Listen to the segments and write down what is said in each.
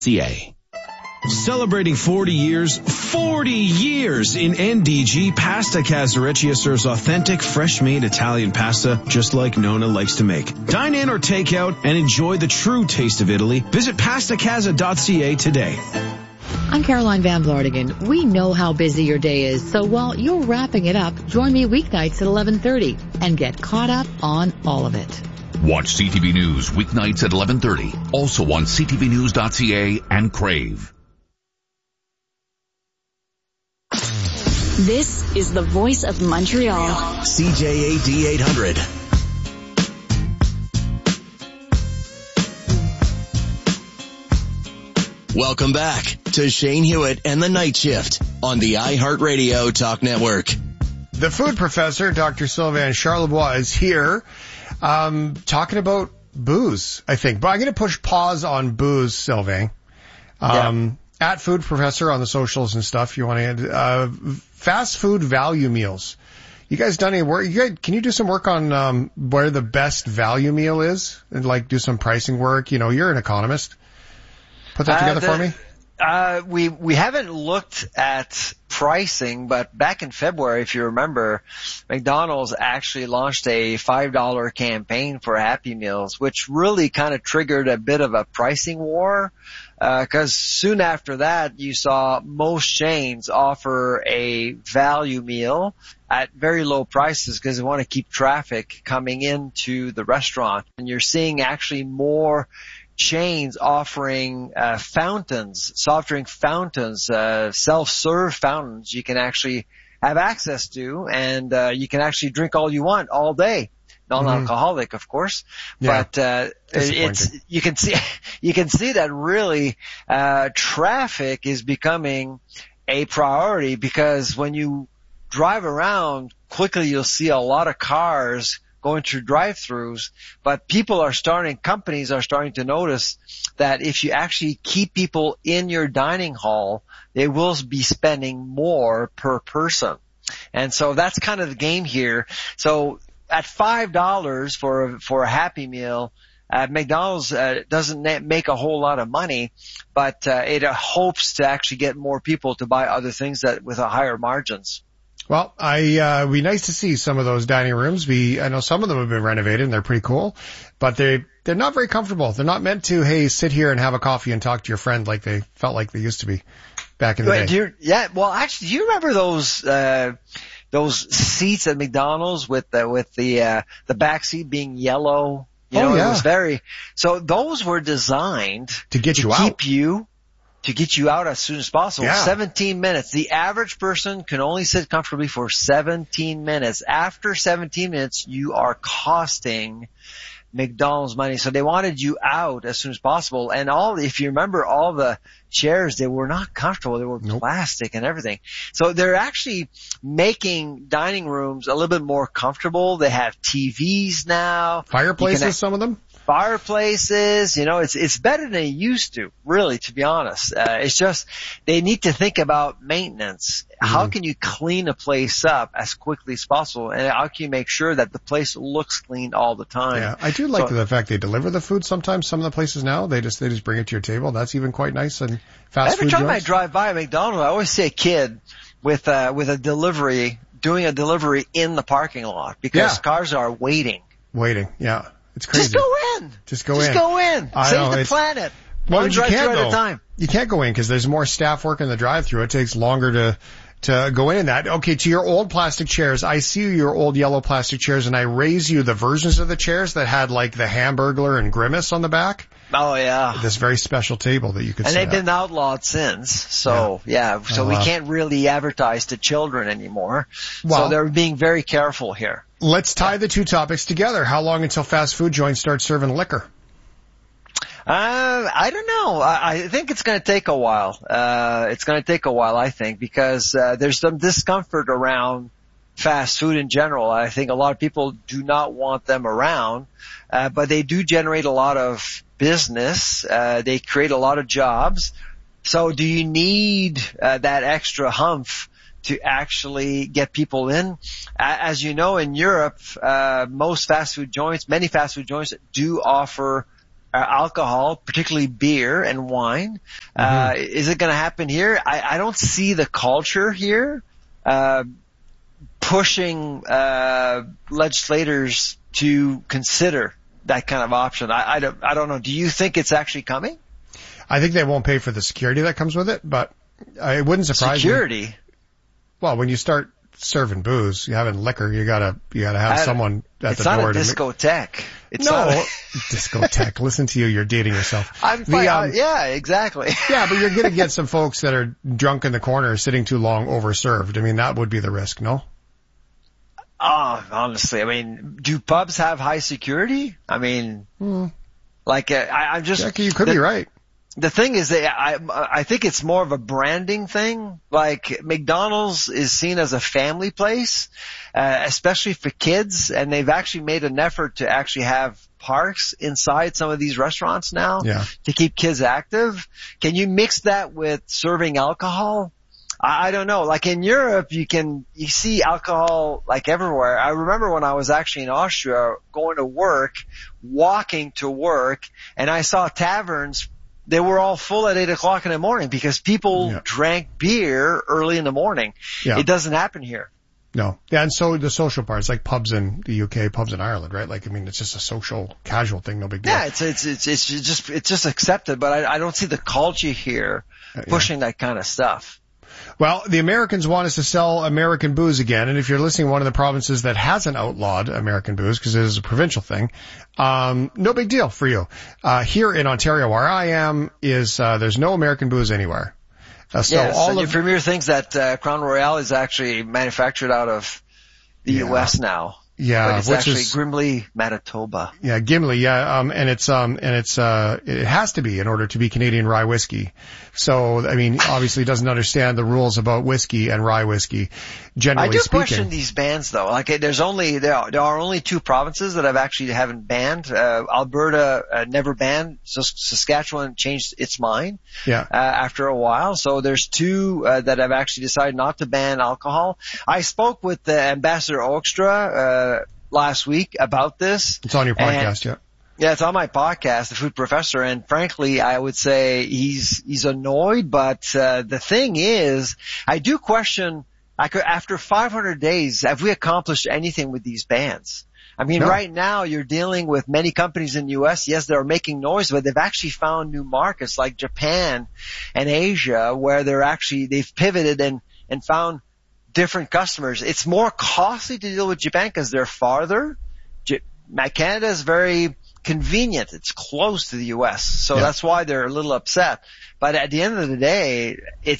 CA. Celebrating 40 years in NDG, Pasta Casareccia serves authentic, fresh-made Italian pasta just like Nona likes to make. Dine in or take out and enjoy the true taste of Italy. Visit pastacasa.ca today. I'm Caroline Van Vlartigan. We know how busy your day is, so while you're wrapping it up, join me weeknights at 11:30 and get caught up on all of it. Watch CTV News weeknights at 11:30. Also on ctvnews.ca and Crave. This is the voice of Montreal. CJAD 800. Welcome back to Shane Hewitt and the Night Shift on the iHeartRadio Talk Network. The food professor, Dr. Sylvain Charlebois, is here talking about booze, I think. But I'm going to push pause on booze, Sylvain. At Food Professor on the socials and stuff, you want to fast food value meals. You guys done any work? Can you do some work on where the best value meal is and like do some pricing work? You know, you're an economist. Put that together for me. We haven't looked at pricing, but back in February, if you remember, McDonald's actually launched a $5 campaign for Happy Meals, which really kind of triggered a bit of a pricing war. Cause soon after that, you saw most chains offer a value meal at very low prices because they want to keep traffic coming into the restaurant. And you're seeing actually more chains offering fountains, soft drink fountains, self-serve fountains you can actually have access to, and you can actually drink all you want all day. Non-alcoholic, of course, but you can see that really traffic is becoming a priority, because when you drive around quickly, you'll see a lot of cars going through drive-throughs, but companies are starting to notice that if you actually keep people in your dining hall, they will be spending more per person. And so that's kind of the game here. So at $5 for a Happy Meal, McDonald's doesn't make a whole lot of money, but it hopes to actually get more people to buy other things with a higher margins. Well, it'd be nice to see some of those dining rooms. I know some of them have been renovated and they're pretty cool, but they're not very comfortable. They're not meant to, hey, sit here and have a coffee and talk to your friend like they felt like they used to be back in the day. Well, actually, do you remember those seats at McDonald's with the back seat being yellow? It was so those were designed to get you out as soon as possible. 17 minutes. The average person can only sit comfortably for 17 minutes. After 17 minutes, you are costing McDonald's money. So they wanted you out as soon as possible. And if you remember, all the chairs, they were not comfortable. They were plastic and everything. So they're actually making dining rooms a little bit more comfortable. They have TVs now. Fireplaces, some of them? Fireplaces, it's better than it used to, really, to be honest. It's just, they need to think about maintenance. Mm-hmm. How can you clean a place up as quickly as possible? And how can you make sure that the place looks clean all the time? Yeah, I do like the fact they deliver the food sometimes. Some of the places now, they just bring it to your table. That's even quite nice. And fast food Every time joints. I drive by a McDonald's, I always see a kid with a delivery, doing a delivery in the parking lot, because cars are waiting. Yeah. It's crazy. Just go in. Save the planet. Well, you can't go. You can't go in because there's more staff work in the drive-thru. It takes longer to go in that. Okay, to your old plastic chairs. I see your old yellow plastic chairs, and I raise you the versions of the chairs that had like the Hamburglar and Grimace on the back. Oh yeah. This very special table that you could. And they've been outlawed since. So we can't really advertise to children anymore. Well, so they're being very careful here. Let's tie the two topics together. How long until fast food joints start serving liquor? I don't know. I think it's going to take a while. I think, because there's some discomfort around fast food in general. I think a lot of people do not want them around, but they do generate a lot of business. They create a lot of jobs. So do you need that extra humph to actually get people in? As you know, in Europe, many fast food joints do offer alcohol, particularly beer and wine. Is it going to happen here? I don't see the culture here pushing legislators to consider that kind of option. I don't know. Do you think it's actually coming? I think they won't pay for the security that comes with it, but it wouldn't surprise me. Security? Well, when you start serving booze, you having liquor, you gotta have someone at the door. It's not a discotheque. Discotheque. Listen to you. You're dating yourself. Yeah, exactly. Yeah, but you're going to get some folks that are drunk in the corner, sitting too long, overserved. I mean, that would be the risk, no? Honestly, I mean, do pubs have high security? I mean, I'm just... Jackie, you could be right. The thing is that I think it's more of a branding thing. Like McDonald's is seen as a family place, especially for kids, and they've actually made an effort to actually have parks inside some of these restaurants now to keep kids active. Can you mix that with serving alcohol? I don't know. Like in Europe, you see alcohol like everywhere. I remember when I was actually in Austria going to work, walking to work, and I saw taverns. They were all full at 8 o'clock in the morning because people drank beer early in the morning. Yeah. It doesn't happen here. No. Yeah, and so the social parts, like pubs in the UK, pubs in Ireland, right? Like, I mean, it's just a social, casual thing, no big deal. Yeah, it's just accepted, but I don't see the culture here pushing that kind of stuff. Well, the Americans want us to sell American booze again, and if you're listening to one of the provinces that hasn't outlawed American booze, because it is a provincial thing, no big deal for you. Here in Ontario, where I am, there's no American booze anywhere. Your Premier thinks that Crown Royal is actually manufactured out of the U.S. now. Yeah, but it's actually Gimli, Manitoba. Yeah, Gimli. Yeah, and it has to be in order to be Canadian rye whiskey. So, I mean, obviously doesn't understand the rules about whiskey and rye whiskey, generally speaking. I do question these bans though. Like, there are only 2 provinces that haven't banned. Alberta never banned. So Saskatchewan changed its mind. After a while. So there's 2 that have actually decided not to ban alcohol. I spoke with Ambassador Oakstra last week about this. It's on your podcast, Yeah, it's on my podcast, The Food Professor, and frankly, I would say he's annoyed, but the thing is, I do question, after 500 days, have we accomplished anything with these bans? I mean, right now you're dealing with many companies in the U.S. Yes, they're making noise, but they've actually found new markets like Japan and Asia where they've pivoted and found different customers. It's more costly to deal with Japan because they're farther. Canada is very convenient. It's close to the U.S., so that's why they're a little upset. But at the end of the day,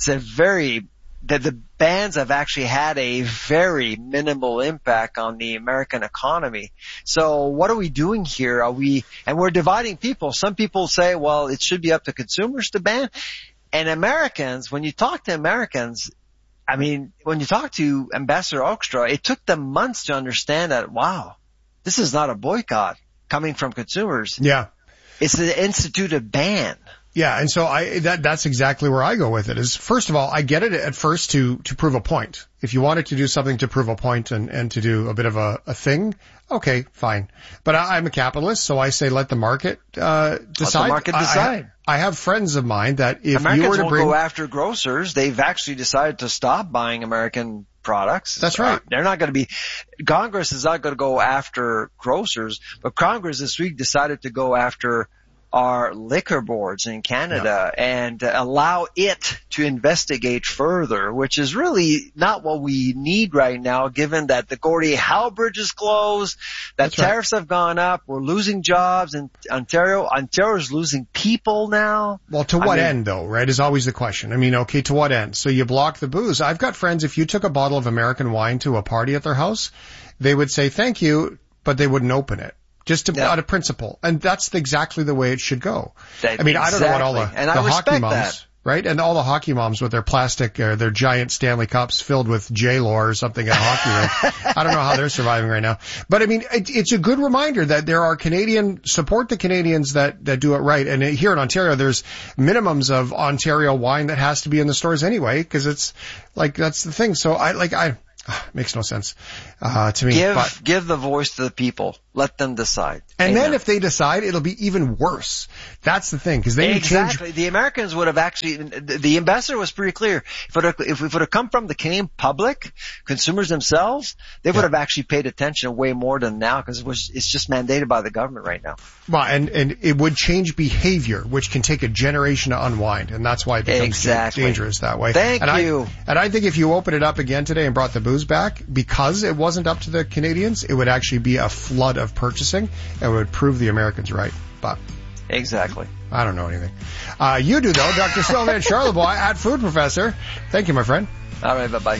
the bans have actually had a very minimal impact on the American economy. So what are we doing here? We're dividing people. Some people say, well, it should be up to consumers to ban. And Americans, when you talk to Americans, I mean, when you talk to Ambassador Oakstra, it took them months to understand that, wow, this is not a boycott coming from consumers. Yeah. It's an instituted ban. Yeah, and so that's exactly where I go with it. Is first of all, I get it at first to prove a point. If you wanted to do something to prove a point and to do a bit of a thing, okay, fine. But I'm a capitalist, so I say let the market decide. Let the market decide. I have friends of mine that if Americans you were to won't go after grocers, they've actually decided to stop buying American products. That's right. They're not going to Congress is not going to go after grocers, but Congress this week decided to go after our liquor boards in Canada and allow it to investigate further, which is really not what we need right now, given that the Gordie Howe Bridge is closed, that tariffs have gone up, we're losing jobs in Ontario. Ontario's losing people now. Well, to what end though, right, is always the question. I mean, okay, to what end? So you block the booze. I've got friends, if you took a bottle of American wine to a party at their house, they would say thank you, but they wouldn't open it. Just out of principle. And that's exactly the way it should go. I mean, I don't know what all the hockey moms, right? And all the hockey moms with their plastic, their giant Stanley Cups filled with J-Lo or something at a hockey rink. I don't know how they're surviving right now. But I mean, it's a good reminder that there are support the Canadians that do it right. And here in Ontario, there's minimums of Ontario wine that has to be in the stores anyway, because it's like, that's the thing. So it makes no sense, to me. Give the voice to the people. Let them decide. And then if they decide, it'll be even worse. That's the thing, because then exactly. you change. The Americans would have actually, the ambassador was pretty clear. If it would have come from the Canadian public, consumers themselves, they would have actually paid attention way more than now, because it's just mandated by the government right now. Well, and it would change behavior, which can take a generation to unwind, and that's why it becomes dangerous that way. Thank you. And I think if you open it up again today and brought the booze back, because it wasn't up to the Canadians, it would actually be a flood of purchasing and would prove the Americans right. But exactly. I don't know anything. You do though, Dr. Sylvain Charlebois at Food Professor. Thank you, my friend. All right, bye-bye.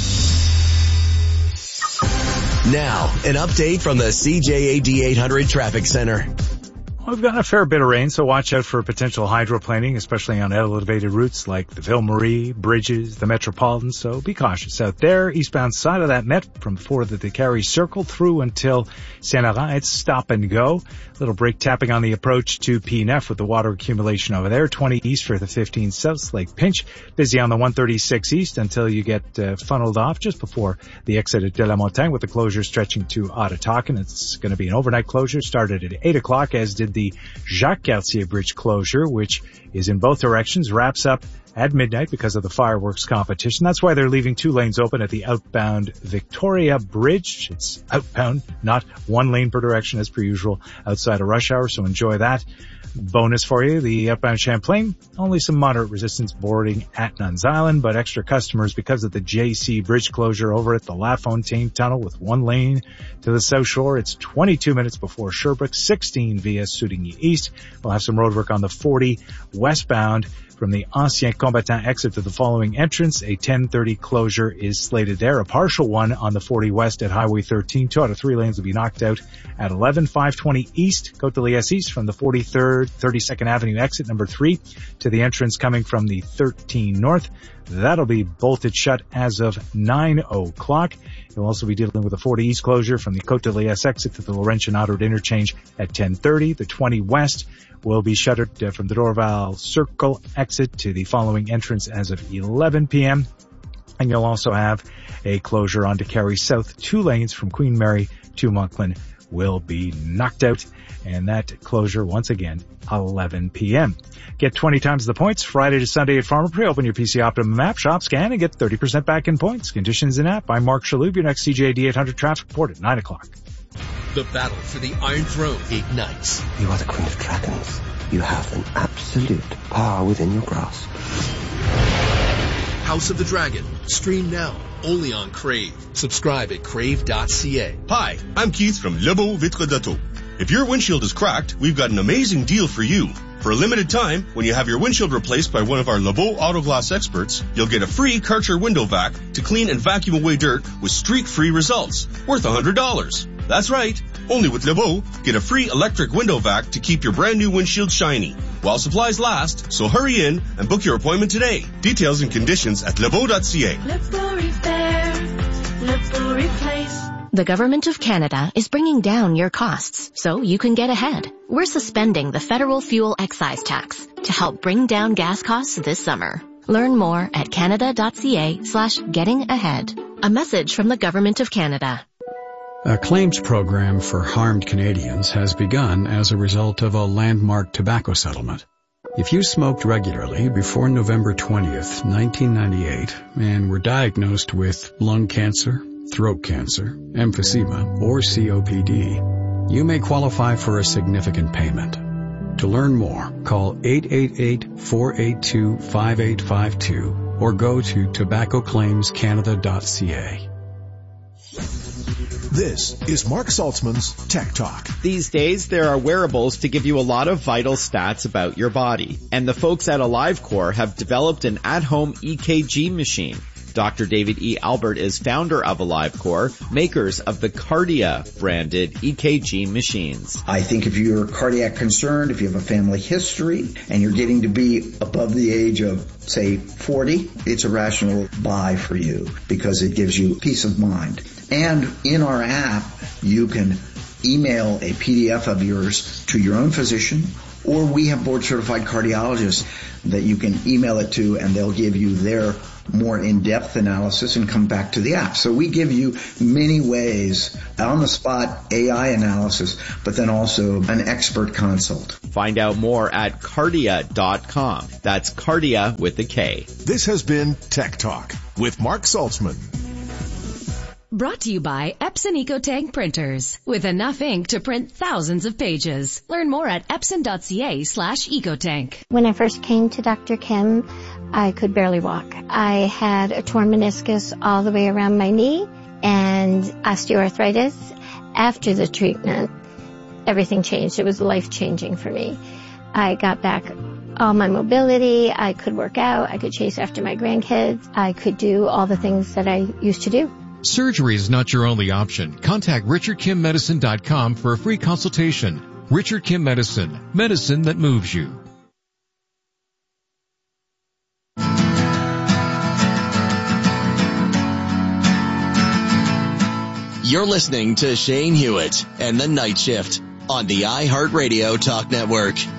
Now, an update from the CJAD 800 Traffic Center. We've gotten a fair bit of rain, so watch out for potential hydroplaning, especially on elevated routes like the Ville-Marie, Bridges, the Metropolitan, so be cautious out there. Eastbound side of that Met from before the Décarie Circle through until Saint-Laurent, it's stop and go. Little brake tapping on the approach to P9 with the water accumulation over there. 20 east for the 15 south, Lake Pinch. Busy on the 136 east until you get funneled off just before the exit at De La Montagne with the closure stretching to Ottawakan. It's going to be an overnight closure. Started at 8 o'clock, as did the Jacques Cartier Bridge closure, which is in both directions, wraps up at midnight because of the fireworks competition. That's why they're leaving 2 lanes open at the outbound Victoria Bridge. It's outbound, not 1 lane per direction as per usual outside of rush hour, so enjoy that. Bonus for you, the outbound Champlain, only some moderate resistance boarding at Nuns Island, but extra customers because of the JC Bridge closure over at the La Fontaine Tunnel with 1 lane to the South Shore. It's 22 minutes before Sherbrooke, 16 via Soudigny East. We'll have some roadwork on the 40 westbound from the Ancien Combattant exit to the following entrance. A 10:30 closure is slated there. A partial one on the 40 west at Highway 13. 2 out of 3 lanes will be knocked out at 11. 520 east, Côte de Liesse east from the 43rd, 32nd Avenue exit number 3 to the entrance coming from the 13 north. That'll be bolted shut as of 9 o'clock. You'll also be dealing with a 40 east closure from the Côte de Liesse exit to the Laurentian Outer interchange at 10:30. The 20 west will be shuttered from the Dorval Circle exit to the following entrance as of 11 p.m. And you'll also have a closure on Décarie South. 2 lanes from Queen Mary to Moncton will be knocked out. And that closure, once again, 11 p.m. Get 20 times the points Friday to Sunday at Pharmaprix. Open your PC Optimum app, shop, scan, and get 30% back in points. Conditions in app. I'm Mark Shalhoub, your next CJAD 800 traffic report at 9 o'clock. The battle for the Iron Throne ignites. You are the Queen of Dragons. You have an absolute power within your grasp. House of the Dragon. Stream now. Only on Crave. Subscribe at crave.ca. Hi, I'm Keith from Lebeau Vitre d'Auto. If your windshield is cracked, we've got an amazing deal for you. For a limited time, when you have your windshield replaced by one of our Lebeau Auto Glass experts, you'll get a free Karcher window vac to clean and vacuum away dirt with streak-free results, worth $100. That's right. Only with Lebeau, get a free electric window vac to keep your brand new windshield shiny. While supplies last, so hurry in and book your appointment today. Details and conditions at lebeau.ca. Lebeau Repair, Lebeau Replace. The Government of Canada is bringing down your costs so you can get ahead. We're suspending the federal fuel excise tax to help bring down gas costs this summer. Learn more at canada.ca/getting-ahead. A message from the Government of Canada. A claims program for harmed Canadians has begun as a result of a landmark tobacco settlement. If you smoked regularly before November 20th, 1998, and were diagnosed with lung cancer, throat cancer, emphysema, or COPD, you may qualify for a significant payment. To learn more, call 888-482-5852 or go to tobaccoclaimscanada.ca. This is Mark Saltzman's Tech Talk. These days, there are wearables to give you a lot of vital stats about your body. And the folks at AliveCor have developed an at-home EKG machine. Dr. David E. Albert is founder of AliveCor, makers of the Kardia branded EKG machines. I think if you're cardiac concerned, if you have a family history, and you're getting to be above the age of, say, 40, it's a rational buy for you because it gives you peace of mind. And in our app, you can email a PDF of yours to your own physician, or we have board-certified cardiologists that you can email it to, and they'll give you their more in-depth analysis and come back to the app. So we give you many ways, on-the-spot AI analysis, but then also an expert consult. Find out more at Kardia.com. That's Kardia with a K. This has been Tech Talk with Mark Saltzman. Brought to you by Epson EcoTank printers. With enough ink to print thousands of pages. Learn more at epson.ca/ecotank. When I first came to Dr. Kim, I could barely walk. I had a torn meniscus all the way around my knee and osteoarthritis. After the treatment, everything changed. It was life-changing for me. I got back all my mobility. I could work out. I could chase after my grandkids. I could do all the things that I used to do. Surgery is not your only option. Contact RichardKimMedicine.com for a free consultation. Richard Kim Medicine. Medicine that moves you. You're listening to Shane Hewitt and the Night Shift on the iHeartRadio Talk Network.